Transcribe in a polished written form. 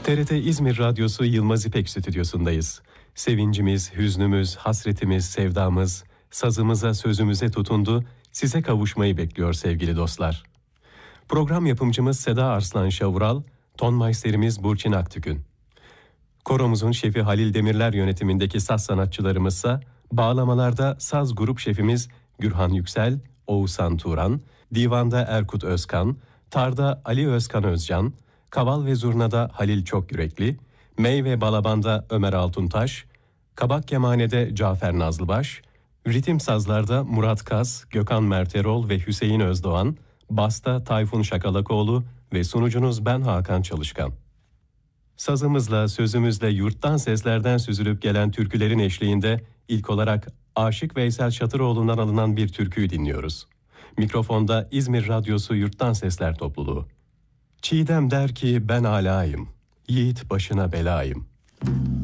TRT İzmir Radyosu Yılmaz İpek Stüdyosu'ndayız. Sevincimiz, hüznümüz, hasretimiz, sevdamız, sazımıza, sözümüze tutundu, size kavuşmayı bekliyor sevgili dostlar. Program yapımcımız Seda Arslan Şavural, tonmeisterimiz Burçin Aktükün. Koromuzun şefi Halil Demirler yönetimindeki saz sanatçılarımızsa, bağlamalarda saz grup şefimiz Gürhan Yüksel, Oğuzhan Turan, divanda Erkut Özkan, tarda Ali Özkan Özcan, kaval ve zurnada Halil Çokyürekli, mey ve balabanda Ömer Altuntaş, kabak kemanede Cafer Nazlıbaş, ritim sazlarda Murat Kaz, Gökhan Merterol ve Hüseyin Özdoğan, basta Tayfun Şakalakoğlu ve sunucunuz ben Hakan Çalışkan. Sazımızla, sözümüzle yurttan seslerden süzülüp gelen türkülerin eşliğinde ilk olarak Aşık Veysel Şatıroğlu'ndan alınan bir türküyü dinliyoruz. Mikrofonda İzmir Radyosu Yurttan Sesler Topluluğu. Çiğdem der ki ben alayım, yiğit başına belayım.